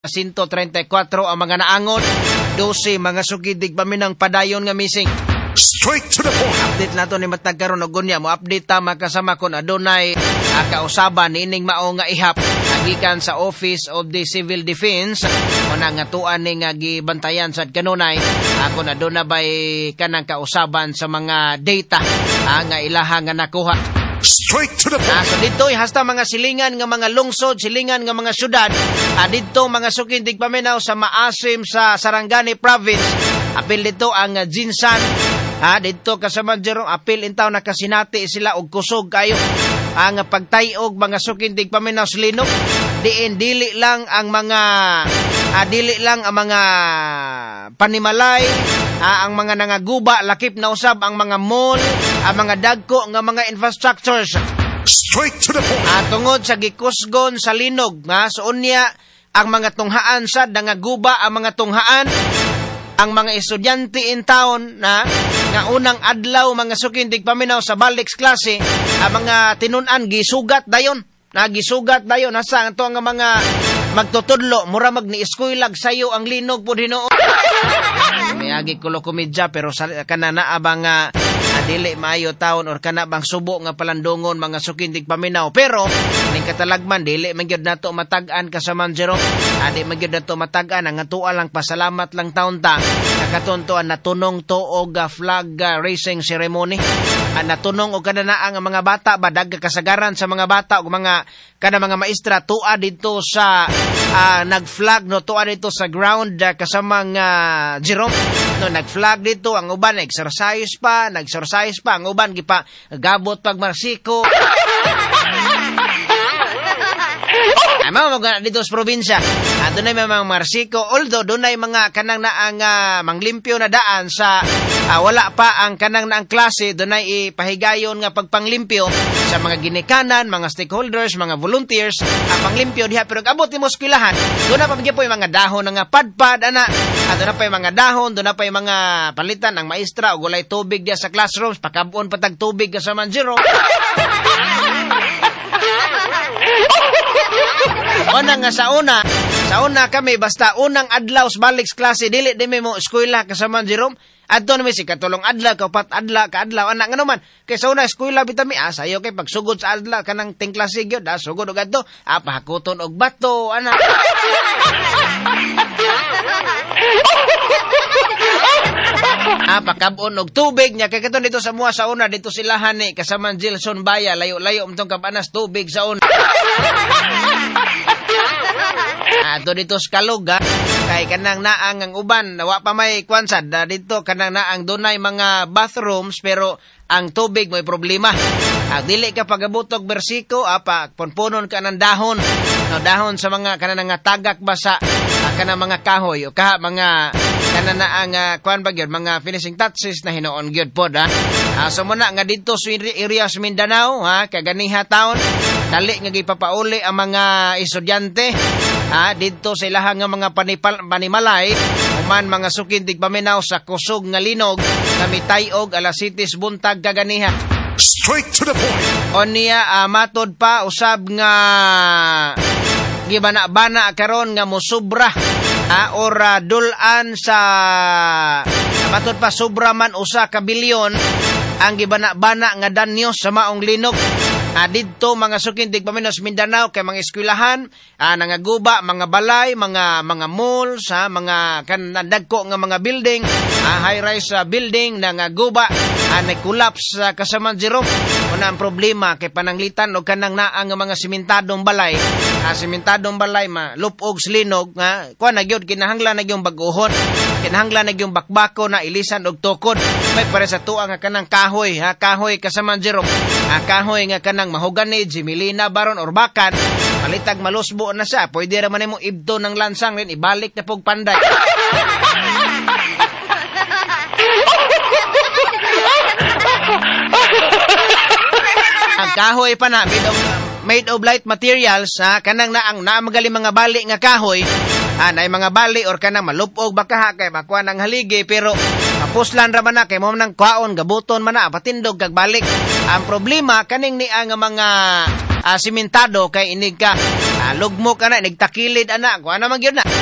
134 ang mga naangon, 12 mga sukidig paminang padayon nga missing. Straight to the point. Update nato ni matag karon og gunya mo update ta makasama kon adunay kausaban nining mao nga ihap gikan sa Office of the Civil Defense una nga tuan ni nga gibantayan sad kanunay ako na aduna bay kanang kausaban sa mga data nga ilaha nga nakuha. Straight to the point. So dito hasta mga silingan nga mga lungsod, silingan nga mga syudad, dito mga sukindig paminaw sa Maasim sa Sarangani Province. Apil dito ang Jinsan. Dito kasama jerong apil intaw nakasinati sila og kusog kayo. Ang pagtayog mga sukindig paminaw sa linog. Dili lang ang mga panimalay, ang mga nangaguba, lakip na usab ang mga mall, ang mga dagko nga mga infrastructures. Straight to the point. Tungod sa gikusgon sa linog, so unya ang mga tunghaan sad nangaguba ang mga tunghaan, ang mga estudyante in town nga unang adlaw mga sukindig paminaw sa balik klase, ang mga tinunan gisugat dayon. Nagisugat dayon nasa ato nga mga magtutudlo mura magni-eskwela sayo ang linog po Ginoo. May agi kulo komedya pero kana naa bang dili maayo taon or kana bang subo nga palandungon mga sukindig paminaw pero ning katalagman dili man gyud nato matag-an kasaman jero. Di man gyud nato matag-an ang atuwa lang pasalamat lang taon ta nakatuntuan natunong to og flag raising ceremony. Natunong og kananaa nga mga bata badag kasagaran sa mga bata ug mga mga maestra tuwa dito sa nag-flag no tuwa dito sa ground kasamang Jerome no nag-flag dito ang uban nag-exercise pa ang uban gipa gabot pag marsiko. Mga dito sa probinsya doon ay mga marsiko although doon ay mga kanang naang manglimpyo na daan sa wala pa ang kanang naang klase doon ay ipahigayon nga pagpanglimpyo sa mga ginikanan, mga stakeholders, mga volunteers panglimpyo diha pero abot mo eskwelahan doon na pa po yung mga dahon nga padpad doon na pa yung mga dahon doon na pa yung mga palitan ng maestra o gulay tubig diya sa classrooms pakabuon patag tubig sa manjiro. Una nga sa una kami basta unang adlaw sa balik klase dili di mo eskwela kasama Jerome adto na mi si katulong adlaw kaupat adlaw anak nga naman kay sa una eskwela bitami sayo kay pagsugod sa adlaw kanang ting klase gyud sugod og adto pahakuton og bato anak. Pakabon og tubig nya kay katon dito sa mua sa una dito silahan ni kasama Gilson Baya layo-layo umtong kabanas tubig sa una. Ato dito sa Kalug kay kanang naang ang uban wa pa may kwansad dito kanang naang dunay mga bathrooms pero ang tubig may problema. Dili ka pagabutog bersiko ponponon ka ng dahon sa mga kanang nga tagak basa kanang mga kahoy o mga kanang naang kuan ba gyud mga finishing touches na hinoon gyud pod so muna nga dito sa area sa Mindanao kaganiha taon dali nga gipapauli ang mga estudyante dito sa ilahang nga mga panimalay uman mga sukindig paminaw sa kusog nga linog kami tayog alas 7 buntag kaganiha. Straight to the point. Onya matod pa usab nga gibana-bana karon nga mosubra or dulan sa matod pa sobra man usa ka bilyon ang gibana-bana nga danyo sa maong linog. Dito mga sukindig paminaw sa Mindanao kay mga eskwelahan, nangaguba, mga balay, mga malls, mga kanadagko nga mga building, high-rise building nangaguba, nag-collapse kasama Jerome. Una ang problema kay pananglitan o kanang naang mga simentadong balay. Simentadong balay malupog slinog kuan na gyud kinahanglan na gyud bag-uhon, kinahanglan na gyud bakbako na ilisan og tukod. May para sa tuwa nga kanang kahoy, kahoy kasama Jerome. Kahoy nga kanang mahogany, jimilina baron or bakan, malitag malusbo na siya. Pwede raman mo ibdo ng lansang rin, ibalik na pog panday. Ang kahoy pa na, made of light materials, kanang naang naamagali mga bali nga kahoy, na mga bali or kanang malupog baka kay makuha ng haligi pero mapuslan raman na kay mo nang kwaon gabuton man na patindog kag balik. Ang problema kaning ni ang mga simentado kay inig ka Lugmo ka na, nagtakilid ana, kuha naman yun na.